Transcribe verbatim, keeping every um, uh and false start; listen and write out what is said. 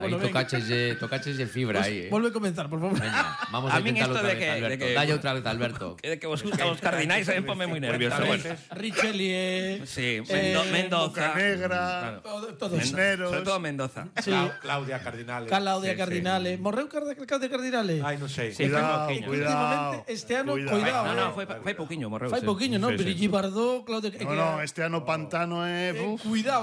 Aí Bueno, venga. tocacheslle tocacheslle fibra aí. eh. Volve a comenzar, por favor. Venga, vamos a A min intentarlo esto outra de vez, que- de Alberto. que- Dalle outra vez, Alberto. Que que vos gustan os cardinais, eh, ponme moi nervioso. Bueno. Richelieu. Sí, eh, Mendo- Mendoza. Bocanegra, Todo, todo Men- eso. Cisneros. Sobre todo Mendoza. Sí. Clau- Claudia Cardinale. Claudia Sí, Cardinale. Morreu Carde- Claudia Cardinale? Ai, non sei. Sí, foi Cuidado, pouquiño. cuidado. Últimamente, este ano, cuidado. cuidado. No, no, eh. foi fai pouquiño, morreu. Fai sí. pouquiño, non? Sí, sí. Brigitte Bardot, Claudia... No, no, este ano Pantano é... Eh, uf. cuidado.